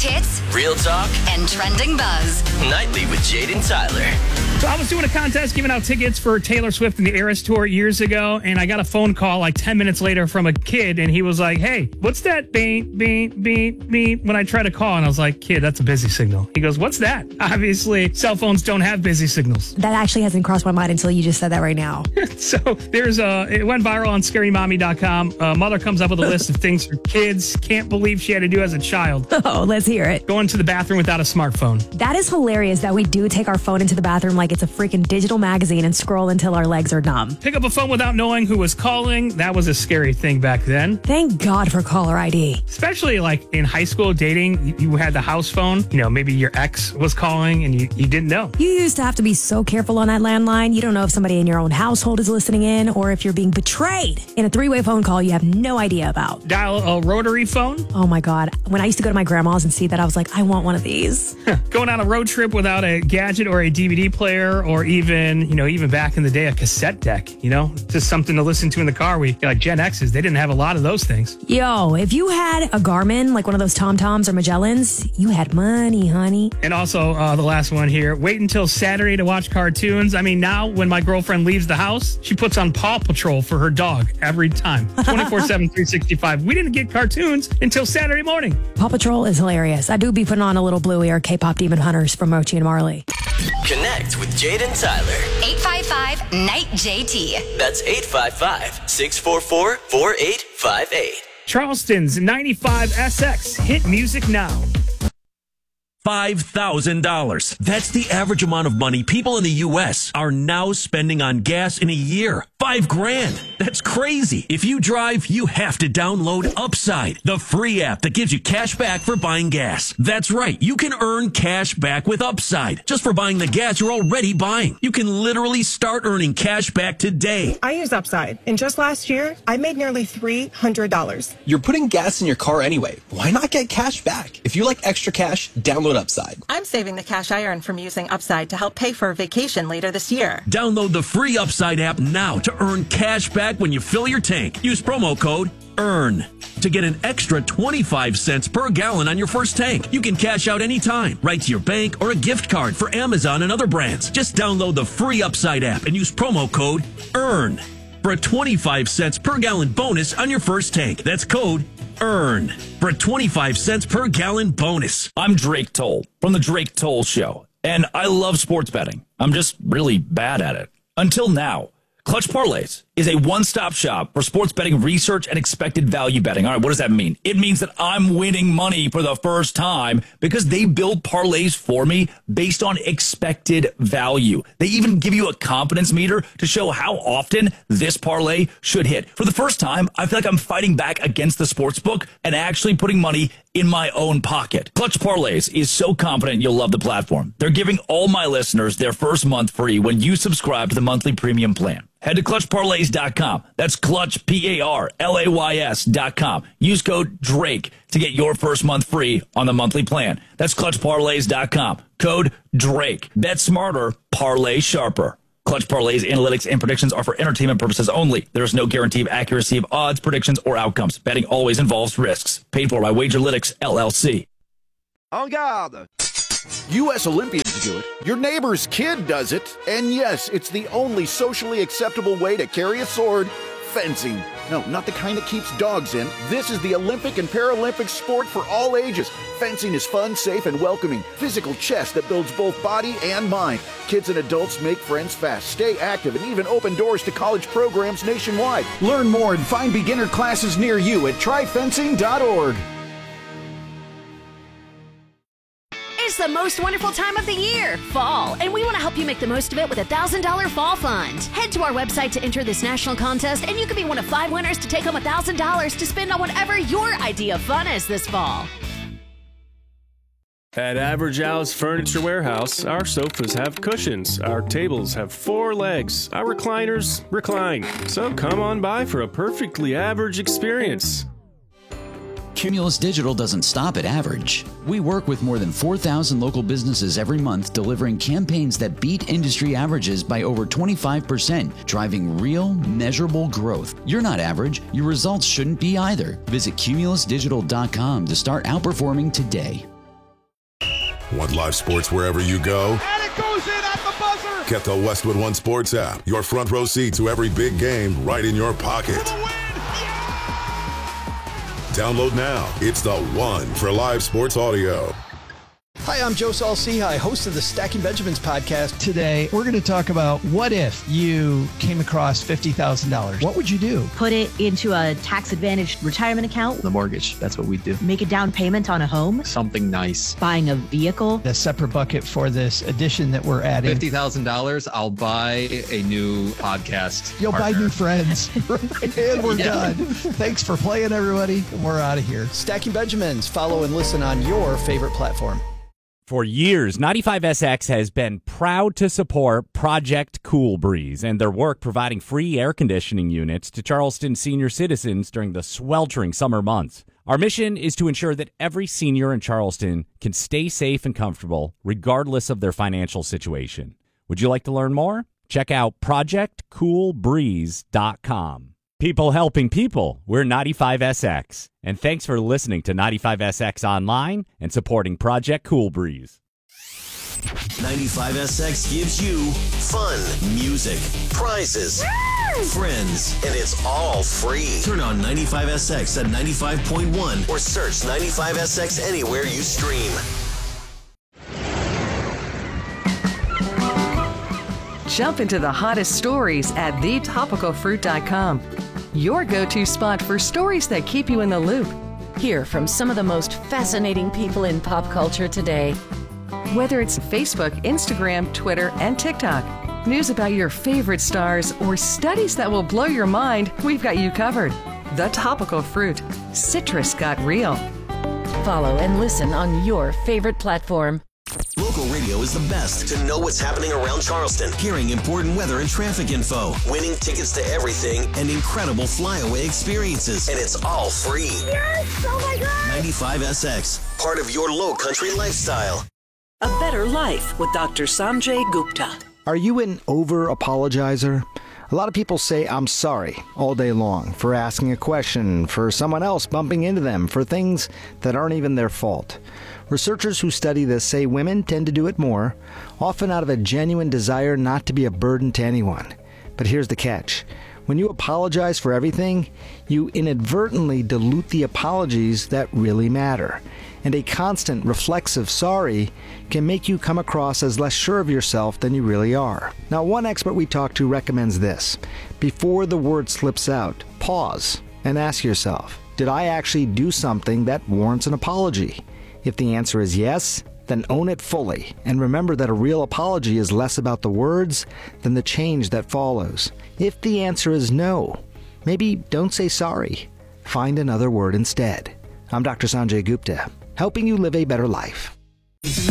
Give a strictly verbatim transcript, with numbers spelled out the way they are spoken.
Biggest hits, real talk, and trending buzz. Nightly with Jade and Tyler. So I was doing a contest giving out tickets for Taylor Swift and the Eras Tour years ago, and I got a phone call like ten minutes later from a kid, and he was like, hey, what's that beep, beep, beep, beep when I try to call? And I was like, kid, that's a busy signal. He goes, what's that? Obviously, cell phones don't have busy signals. That actually hasn't crossed my mind until you just said that right now. So there's a, it went viral on scary mommy dot com. A mother comes up with a list of things her kids can't believe she had to do as a child. Oh, let's hear it. Going to the bathroom without a smartphone. That is hilarious that we do take our phone into the bathroom like it's a freaking digital magazine and scroll until our legs are numb. Pick up a phone without knowing who was calling. That was a scary thing back then. Thank God for caller I D. Especially like in high school dating, you had the house phone. You know, maybe your ex was calling and you, you didn't know. You used to have to be so careful on that landline. You don't know if somebody in your own household is listening in or if you're being betrayed in a three-way phone call you have no idea about. Dial a rotary phone. Oh my God. When I used to go to my grandma's and see that, I was like, I want one of these. Going on a road trip without a gadget or a D V D player, or even, you know, even back in the day, a cassette deck, you know, just something to listen to in the car. We, like Gen X's, they didn't have a lot of those things. Yo, if you had a Garmin, like one of those TomToms or Magellans, you had money, honey. And also, uh, the last one here, wait until Saturday to watch cartoons. I mean, now when my girlfriend leaves the house, she puts on Paw Patrol for her dog every time. twenty-four seven, three sixty-five. We didn't get cartoons until Saturday morning. Paw Patrol is hilarious. I do be putting on a little Bluey or K-pop Demon Hunters from Mochi and Marley. Connect with Jade and Tyler. eight five five, N I G H J T. That's eight five five, six four four, four eight five eight. Charleston's ninety-five S X. Hit music now. five thousand dollars. That's the average amount of money people in the U S are now spending on gas in a year. Five grand. That's crazy. If you drive, you have to download Upside, the free app that gives you cash back for buying gas. That's right. You can earn cash back with Upside just for buying the gas you're already buying. You can literally start earning cash back today. I use Upside, and just last year, I made nearly three hundred dollars. You're putting gas in your car anyway. Why not get cash back? If you like extra cash, download Upside. I'm saving the cash I earn from using Upside to help pay for a vacation later this year. Download the free Upside app now to earn cash back when you fill your tank. Use promo code EARN to get an extra twenty-five cents per gallon on your first tank. You can cash out anytime, right to your bank or a gift card for Amazon and other brands. Just download the free Upside app and use promo code EARN for a twenty-five cents per gallon bonus on your first tank. That's code EARN for a twenty-five cents per gallon bonus. I'm Drake Toll from The Drake Toll Show, and I love sports betting. I'm just really bad at it. Until now. Clutch Parlays is a one-stop shop for sports betting research and expected value betting. All right, what does that mean? It means that I'm winning money for the first time because they build parlays for me based on expected value. They even give you a confidence meter to show how often this parlay should hit. For the first time, I feel like I'm fighting back against the sports book and actually putting money in my own pocket. Clutch Parlays is so confident you'll love the platform. They're giving all my listeners their first month free when you subscribe to the monthly premium plan. Head to clutch parlays dot com. That's Clutch, P A R L A Y S dot com. Use code DRAKE to get your first month free on the monthly plan. That's clutch parlays dot com. Code DRAKE. Bet smarter, parlay sharper. Clutch Parlays analytics and predictions are for entertainment purposes only. There is no guarantee of accuracy of odds, predictions, or outcomes. Betting always involves risks. Paid for by Wagerlytics, L L C. En garde! U S Olympians do it. Your neighbor's kid does it. And yes, it's the only socially acceptable way to carry a sword. Fencing. No, not the kind that keeps dogs in. This is the Olympic and Paralympic sport for all ages. Fencing is fun, safe, and welcoming. Physical chess that builds both body and mind. Kids and adults make friends fast, stay active, and even open doors to college programs nationwide. Learn more and find beginner classes near you at try fencing dot org. It's the most wonderful time of the year, fall, and we want to help you make the most of it with a one thousand dollars Fall Fund. Head to our website to enter this national contest, and you could be one of five winners to take home one thousand dollars to spend on whatever your idea of fun is this fall. At Average Al's Furniture Warehouse, our sofas have cushions, our tables have four legs, our recliners recline. So come on by for a perfectly average experience. Cumulus Digital doesn't stop at average. We work with more than four thousand local businesses every month, delivering campaigns that beat industry averages by over twenty-five percent, driving real, measurable growth. You're not average. Your results shouldn't be either. Visit cumulus digital dot com to start outperforming today. Want live sports wherever you go? And it goes in at the buzzer! Get the Westwood One Sports app. Your front row seat to every big game right in your pocket. For the win! Download now. It's the one for live sports audio. Hi, I'm Joe Saul-Sehy, host of the Stacking Benjamins podcast. Today, we're going to talk about what if you came across fifty thousand dollars. What would you do? Put it into a tax-advantaged retirement account. The mortgage, that's what we do. Make a down payment on a home. Something nice. Buying a vehicle. A separate bucket for this addition that we're adding. fifty thousand dollars, I'll buy a new podcast You'll partner. buy new friends. And we're yeah. done. Thanks for playing, everybody. We're out of here. Stacking Benjamins. Follow and listen on your favorite platform. For years, ninety-five S X has been proud to support Project Cool Breeze and their work providing free air conditioning units to Charleston senior citizens during the sweltering summer months. Our mission is to ensure that every senior in Charleston can stay safe and comfortable regardless of their financial situation. Would you like to learn more? Check out project cool breeze dot com. People helping people, we're ninety-five S X. And thanks for listening to ninety-five S X Online and supporting Project Cool Breeze. ninety-five S X gives you fun, music, prizes, friends, and it's all free. Turn on ninety-five S X at ninety-five point one or search ninety-five S X anywhere you stream. Jump into the hottest stories at the topical fruit dot com. Your go-to spot for stories that keep you in the loop. Hear from some of the most fascinating people in pop culture today. Whether it's Facebook, Instagram, Twitter, and TikTok, news about your favorite stars, or studies that will blow your mind, we've got you covered. The Topical Fruit. Citrus got real. Follow and listen on your favorite platform. Local radio is the best to know what's happening around Charleston, hearing important weather and traffic info, winning tickets to everything, and incredible flyaway experiences. And it's all free. Yes! Oh my God! ninety-five S X, part of your low country lifestyle. A better life with Doctor Sanjay Gupta. Are you an over-apologizer? A lot of people say I'm sorry all day long for asking a question, for someone else bumping into them, for things that aren't even their fault. Researchers who study this say women tend to do it more, often out of a genuine desire not to be a burden to anyone. But here's the catch. When you apologize for everything, you inadvertently dilute the apologies that really matter. And a constant reflexive sorry can make you come across as less sure of yourself than you really are. Now, one expert we talked to recommends this. Before the word slips out, pause and ask yourself, did I actually do something that warrants an apology? If the answer is yes, then own it fully, and remember that a real apology is less about the words than the change that follows. If the answer is no, maybe don't say sorry. Find another word instead. I'm Doctor Sanjay Gupta, helping you live a better life.